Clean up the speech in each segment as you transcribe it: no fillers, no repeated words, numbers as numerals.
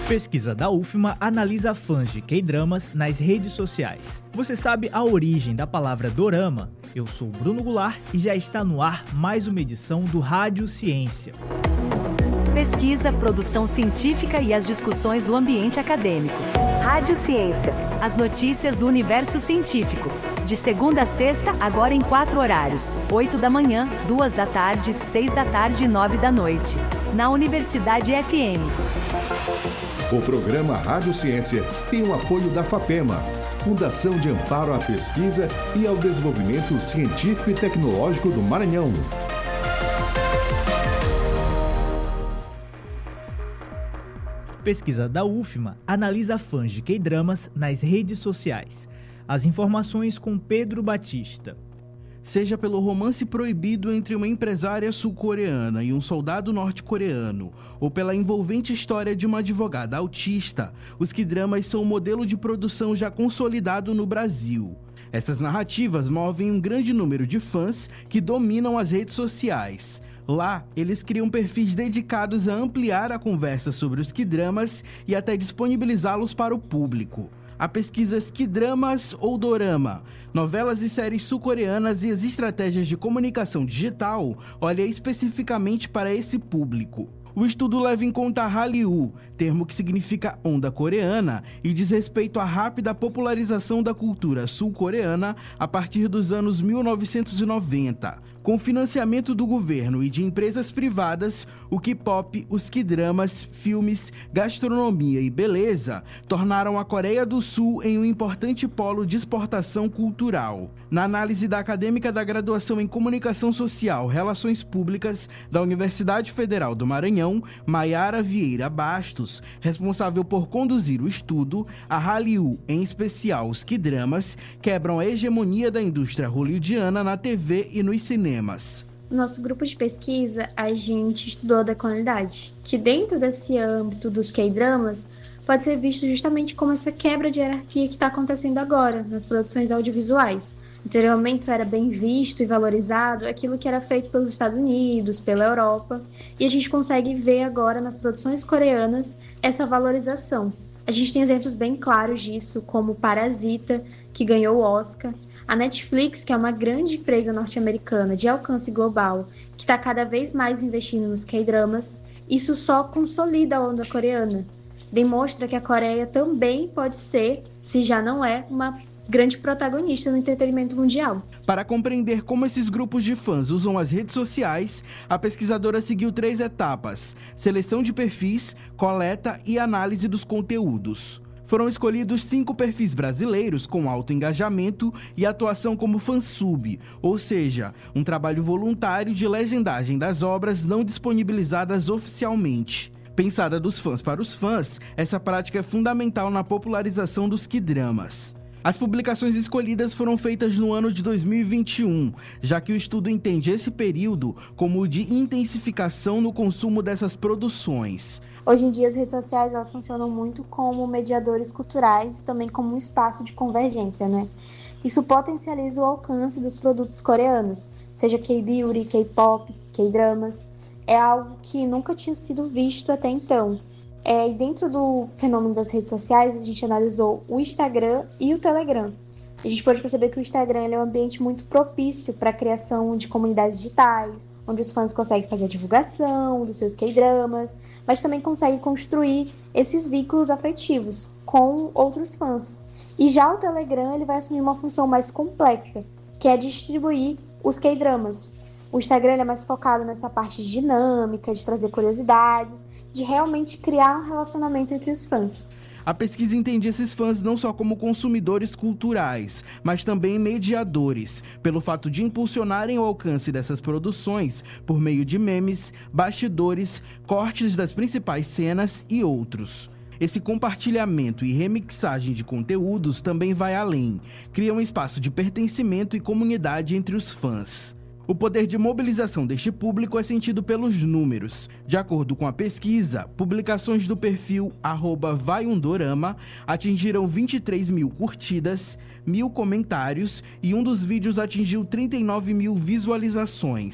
Pesquisa da UFMA analisa fãs de K-dramas nas redes sociais. Você sabe a origem da palavra dorama? Eu sou Bruno Goulart e já está no ar mais uma edição do Rádio Ciência. Pesquisa, produção científica e as discussões do ambiente acadêmico. Rádio Ciência. As notícias do universo científico. De segunda a sexta, agora em 4 horários. 8 da manhã, 2 da tarde, 6 da tarde e 9 da noite. Na Universidade FM. O programa Rádio Ciência tem o apoio da FAPEMA, Fundação de Amparo à Pesquisa e ao Desenvolvimento Científico e Tecnológico do Maranhão. Pesquisa da UFMA analisa fãs de K-dramas nas redes sociais. As informações com Pedro Batista. Seja pelo romance proibido entre uma empresária sul-coreana e um soldado norte-coreano, ou pela envolvente história de uma advogada autista, os K-dramas são um modelo de produção já consolidado no Brasil. Essas narrativas movem um grande número de fãs que dominam as redes sociais. Lá, eles criam perfis dedicados a ampliar a conversa sobre os K-dramas e até disponibilizá-los para o público. Há pesquisas K-dramas ou dorama, novelas e séries sul-coreanas e as estratégias de comunicação digital olham especificamente para esse público. O estudo leva em conta a Hallyu, termo que significa onda coreana, e diz respeito à rápida popularização da cultura sul-coreana a partir dos anos 1990. Com financiamento do governo e de empresas privadas, o K-pop, os K-dramas, filmes, gastronomia e beleza tornaram a Coreia do Sul em um importante polo de exportação cultural. Na análise da acadêmica da graduação em Comunicação Social, Relações Públicas da Universidade Federal do Maranhão, Maiara Vieira Bastos, responsável por conduzir o estudo, a Hallyu, em especial os K-dramas, quebram a hegemonia da indústria hollywoodiana na TV e nos cinemas. No nosso grupo de pesquisa, a gente estudou a decolonialidade, que dentro desse âmbito dos K-dramas pode ser visto justamente como essa quebra de hierarquia que está acontecendo agora nas produções audiovisuais. Anteriormente só era bem visto e valorizado aquilo que era feito pelos Estados Unidos, pela Europa, e a gente consegue ver agora nas produções coreanas essa valorização. A gente tem exemplos bem claros disso, como Parasita, que ganhou o Oscar, a Netflix, que é uma grande empresa norte-americana de alcance global, que está cada vez mais investindo nos K-dramas. Isso só consolida a onda coreana. Demonstra que a Coreia também pode ser, se já não é, uma grande protagonista no entretenimento mundial. Para compreender como esses grupos de fãs usam as redes sociais, a pesquisadora seguiu 3 etapas: seleção de perfis, coleta e análise dos conteúdos. Foram escolhidos 5 perfis brasileiros com alto engajamento e atuação como fansub, ou seja, um trabalho voluntário de legendagem das obras não disponibilizadas oficialmente. Pensada dos fãs para os fãs, essa prática é fundamental na popularização dos K-dramas. As publicações escolhidas foram feitas no ano de 2021, já que o estudo entende esse período como o de intensificação no consumo dessas produções. Hoje em dia as redes sociais elas funcionam muito como mediadores culturais e também como um espaço de convergência, né? Isso potencializa o alcance dos produtos coreanos, seja K-beauty, K-pop, K-dramas. É algo que nunca tinha sido visto até então. E dentro do fenômeno das redes sociais, a gente analisou o Instagram e o Telegram. A gente pode perceber que o Instagram é um ambiente muito propício para a criação de comunidades digitais, onde os fãs conseguem fazer a divulgação dos seus K-dramas, mas também conseguem construir esses vínculos afetivos com outros fãs. E já o Telegram ele vai assumir uma função mais complexa, que é distribuir os K-dramas. O Instagram ele é mais focado nessa parte dinâmica, de trazer curiosidades, de realmente criar um relacionamento entre os fãs. A pesquisa entende esses fãs não só como consumidores culturais, mas também mediadores, pelo fato de impulsionarem o alcance dessas produções por meio de memes, bastidores, cortes das principais cenas e outros. Esse compartilhamento e remixagem de conteúdos também vai além, cria um espaço de pertencimento e comunidade entre os fãs. O poder de mobilização deste público é sentido pelos números. De acordo com a pesquisa, publicações do perfil @vaiumdorama atingiram 23 mil curtidas, 1.000 comentários e um dos vídeos atingiu 39 mil visualizações.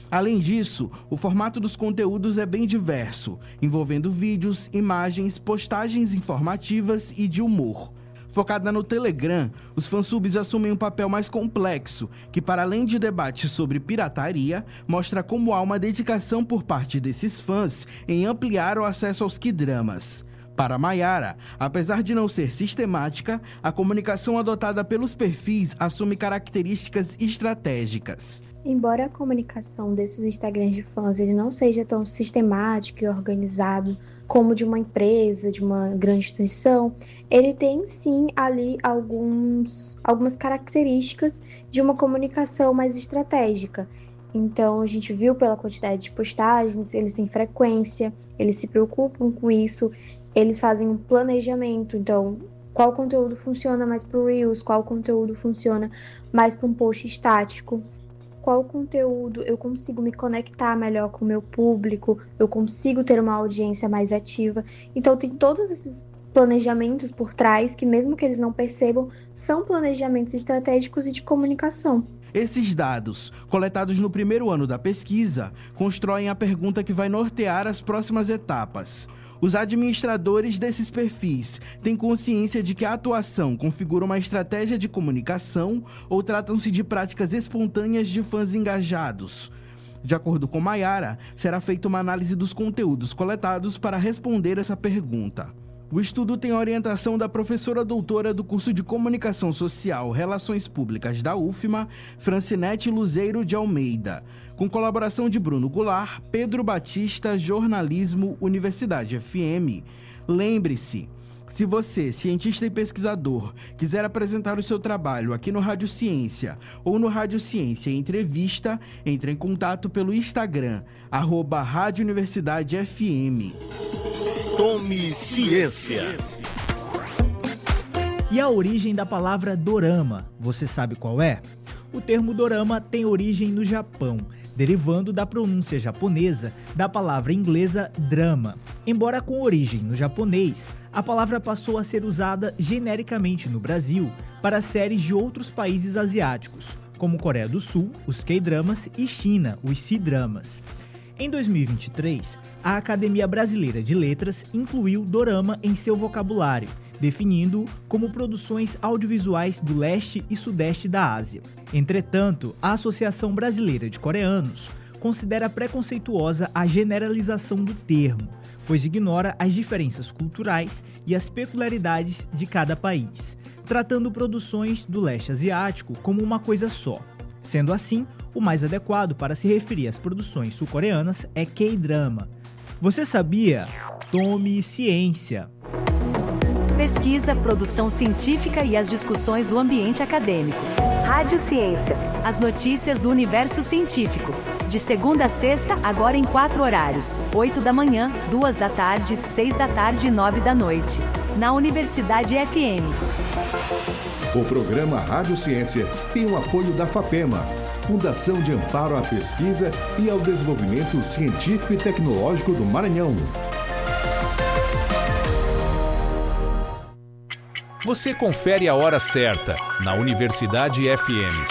Além disso, o formato dos conteúdos é bem diverso, envolvendo vídeos, imagens, postagens informativas e de humor. Focada no Telegram, os fansubs assumem um papel mais complexo, que para além de debate sobre pirataria, mostra como há uma dedicação por parte desses fãs em ampliar o acesso aos K-dramas. Para Mayara, apesar de não ser sistemática, a comunicação adotada pelos perfis assume características estratégicas. Embora a comunicação desses Instagrams de fãs ele não seja tão sistemático e organizado como de uma empresa, de uma grande instituição, ele tem sim ali algumas características de uma comunicação mais estratégica. Então a gente viu pela quantidade de postagens, eles têm frequência, eles se preocupam com isso, eles fazem um planejamento, então qual conteúdo funciona mais para o Reels, qual conteúdo funciona mais para um post estático. Qual conteúdo eu consigo me conectar melhor com o meu público, eu consigo ter uma audiência mais ativa. Então tem todos esses planejamentos por trás que, mesmo que eles não percebam, são planejamentos estratégicos e de comunicação. Esses dados, coletados no primeiro ano da pesquisa, constroem a pergunta que vai nortear as próximas etapas. Os administradores desses perfis têm consciência de que a atuação configura uma estratégia de comunicação ou tratam-se de práticas espontâneas de fãs engajados? De acordo com Mayara, será feita uma análise dos conteúdos coletados para responder essa pergunta. O estudo tem a orientação da professora doutora do curso de Comunicação Social e Relações Públicas da UFMA, Francinete Luzeiro de Almeida, com colaboração de Bruno Goulart, Pedro Batista, Jornalismo, Universidade FM. Lembre-se, se você, cientista e pesquisador, quiser apresentar o seu trabalho aqui no Rádio Ciência ou no Rádio Ciência Entrevista, entre em contato pelo Instagram, @Rádio Universidade FM. Tome Ciência. E a origem da palavra dorama, você sabe qual é? O termo dorama tem origem no Japão, derivando da pronúncia japonesa da palavra inglesa drama. Embora com origem no japonês, a palavra passou a ser usada genericamente no Brasil para séries de outros países asiáticos, como Coreia do Sul, os K-dramas, e China, os C-dramas. Em 2023, a Academia Brasileira de Letras incluiu dorama em seu vocabulário, definindo-o como produções audiovisuais do leste e sudeste da Ásia. Entretanto, a Associação Brasileira de Coreanos considera preconceituosa a generalização do termo, pois ignora as diferenças culturais e as peculiaridades de cada país, tratando produções do leste asiático como uma coisa só. Sendo assim, o mais adequado para se referir às produções sul-coreanas é K-drama. Você sabia? Tome ciência! Pesquisa, produção científica e as discussões do ambiente acadêmico. Rádio Ciência. As notícias do universo científico. De segunda a sexta, agora em 4 horários. 8 da manhã, 2 da tarde, 6 da tarde e 9 da noite. Na Universidade FM. O programa Rádio Ciência tem o apoio da FAPEMA, Fundação de Amparo à Pesquisa e ao Desenvolvimento Científico e Tecnológico do Maranhão. Você confere a hora certa na Universidade FM.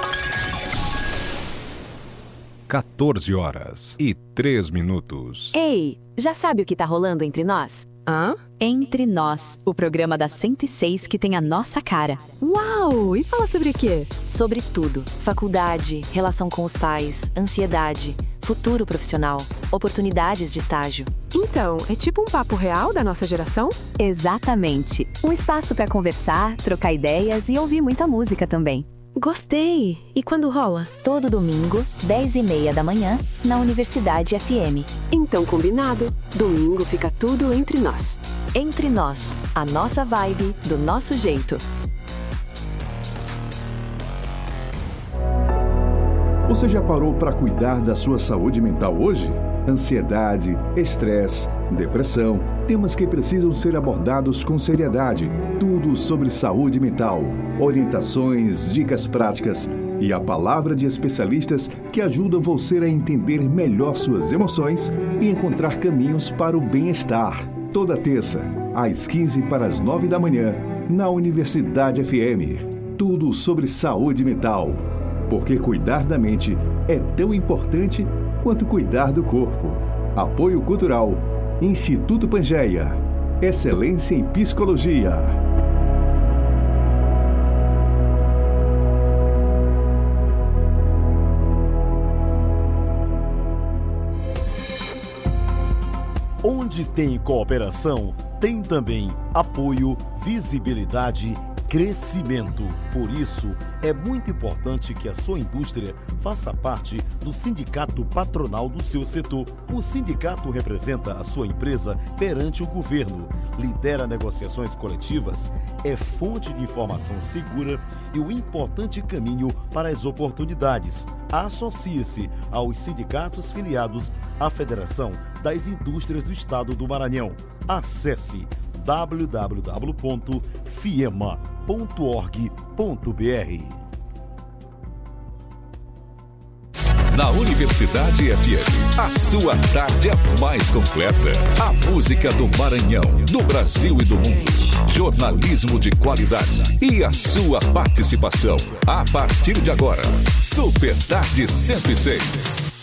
14h03. Ei, já sabe o que tá rolando entre nós? Hã? Entre Nós, o programa da 106 que tem a nossa cara. Uau! E fala sobre o quê? Sobre tudo. Faculdade, relação com os pais, ansiedade, futuro profissional, oportunidades de estágio. Então, é tipo um papo real da nossa geração? Exatamente. Um espaço para conversar, trocar ideias e ouvir muita música também. Gostei! E quando rola? Todo domingo, 10h30 da manhã, na Universidade FM. Então combinado. Domingo fica tudo entre nós. Entre Nós, a nossa vibe, do nosso jeito. Você já parou para cuidar da sua saúde mental hoje? Ansiedade, estresse, depressão, temas que precisam ser abordados com seriedade. Tudo sobre saúde mental, orientações, dicas práticas e a palavra de especialistas que ajudam você a entender melhor suas emoções e encontrar caminhos para o bem-estar. Toda terça, às 15 para as 9 da manhã, na Universidade FM. Tudo sobre saúde mental. porque cuidar da mente é tão importante quanto cuidar do corpo. Apoio Cultural, Instituto Pangeia, excelência em psicologia. Onde tem cooperação, tem também apoio, visibilidade, crescimento. Por isso, é muito importante que a sua indústria faça parte do sindicato patronal do seu setor. O sindicato representa a sua empresa perante o governo, lidera negociações coletivas, é fonte de informação segura e o importante caminho para as oportunidades. Associe-se aos sindicatos filiados à Federação das Indústrias do Estado do Maranhão. Acesse www.fiema.org.br. Na Universidade FM, a sua tarde é mais completa. A música do Maranhão, do Brasil e do mundo. Jornalismo de qualidade e a sua participação. A partir de agora, Super Tarde 106.